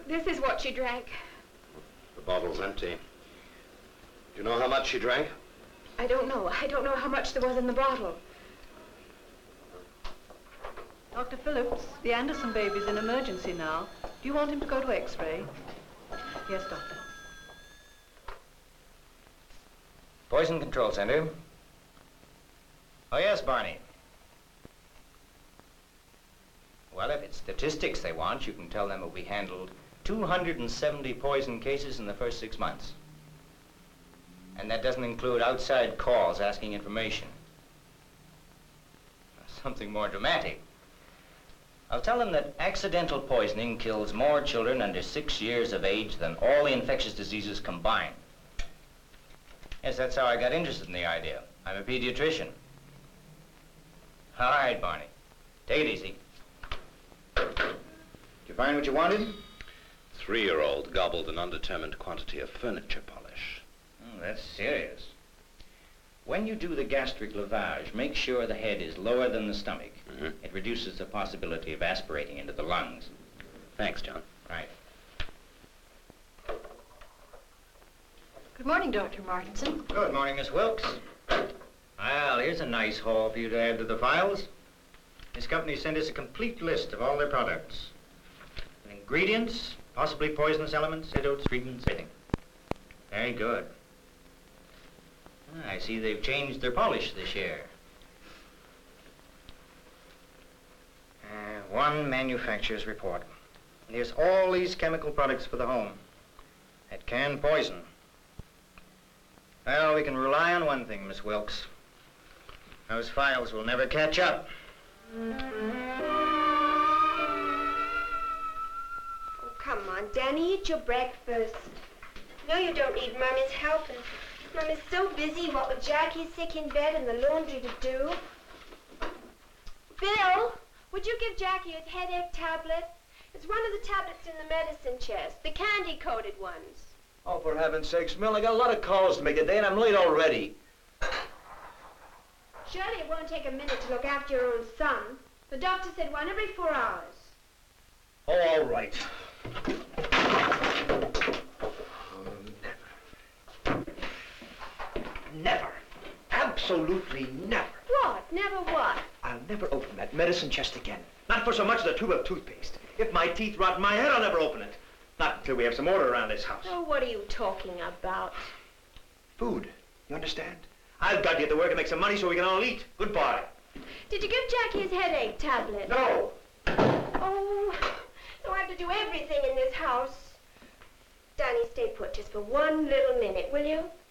This is what she drank. The bottle's empty. Do you know how much she drank? I don't know. I don't know how much there was in the bottle. Dr. Phillips, the Anderson baby's in emergency now. Do you want him to go to X-ray? Yes, Doctor. Poison Control Center. Oh, yes, Barney. Well, if it's statistics they want, you can tell them that we handled 270 poison cases in the first 6 months. And that doesn't include outside calls asking information. Something more dramatic. I'll tell them that accidental poisoning kills more children under 6 years of age than all the infectious diseases combined. Yes, that's how I got interested in the idea. I'm a pediatrician. All right, Barney. Take it easy. Did you find what you wanted? 3-year-old gobbled an undetermined quantity of furniture polish. Oh, that's serious. When you do the gastric lavage, make sure the head is lower than the stomach. Mm-hmm. It reduces the possibility of aspirating into the lungs. Thanks, John. Right. Good morning, Dr. Martinson. Good morning, Miss Wilkes. Well, here's a nice haul for you to add to the files. This company sent us a complete list of all their products. Ingredients, possibly poisonous elements, antidotes, treatments, everything. Very good. I see they've changed their polish this year. One manufacturer's report. Here's all these chemical products for the home. That can poison. Well, we can rely on one thing, Miss Wilkes. Those files will never catch up. Oh, come on, Danny, eat your breakfast. No, you don't need Mummy's help, and Mummy's so busy, what with Jackie sick in bed and the laundry to do. Bill, would you give Jackie his headache tablet? It's one of the tablets in the medicine chest, the candy-coated ones. Oh, for heaven's sakes, Mill, I got a lot of calls to make today, and I'm late already. Surely it won't take a minute to look after your own son. The doctor said 1 every 4 hours. Oh, all right. Never. Absolutely never. What? Never what? I'll never open that medicine chest again. Not for so much as a tube of toothpaste. If my teeth rot in my head, I'll never open it. Not until we have some order around this house. Oh, what are you talking about? Food. You understand? I've got to get to work and make some money so we can all eat. Goodbye. Did you give Jackie his headache tablet? No. Oh, so I have to do everything in this house. Danny, stay put just for 1 little minute, will you?